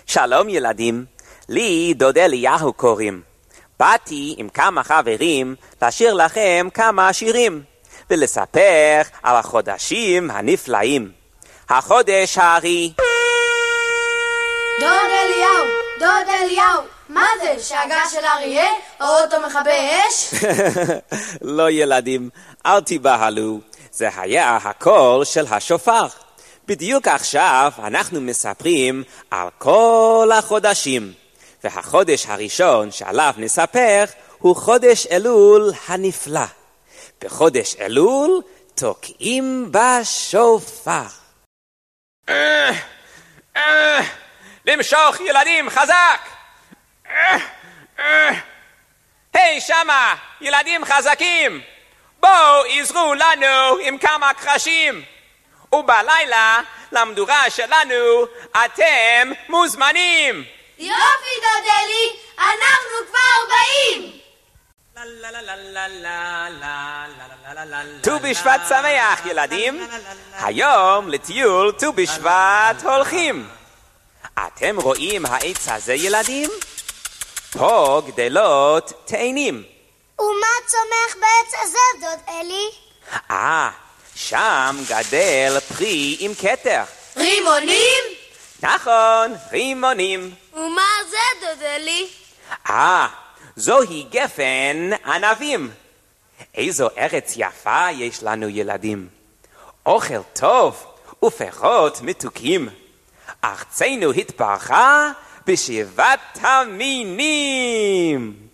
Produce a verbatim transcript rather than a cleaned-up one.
שלום ילדים, לי דוד אליהו קוראים. באתי עם כמה חברים לשיר לכם כמה שירים ולספר על החודשים הנפלאים. החודש הארי. דוד אליהו, דוד אליהו, מה זה? שאגה של אריה? או אותו מכבי אש? לא ילדים, אל תיבהלו, זה היה הקול של השופר. בדיוק עכשיו אנחנו מספרים על כל החודשים, והחודש הראשון שעליו נספר הוא חודש אלול הנפלא. בחודש אלול תוקעים בשופר. למשוך ילדים חזק! היי שמה, ילדים חזקים! בואו עזרו לנו עם כמה קרשים! ובלילה למדורה שלנו אתם מוזמנים! יופי דודלי, אנחנו כבר באים! ט"ו בשבט שמח ילדים, היום לטיול ט"ו בשבט הולכים. אתם רואים העץ הזה ילדים? פה גדלות תאנים. ומה צומח בעץ הזה דוד אלי? אה, שם גדל פרי עם כתר. רימונים? נכון, רימונים. ומה זה דוד אלי? אה, זוהי גפן ענבים. איזו ארץ יפה יש לנו ילדים. אוכל טוב ופירות מתוקים. ארצנו התברכה בשבעת המינים.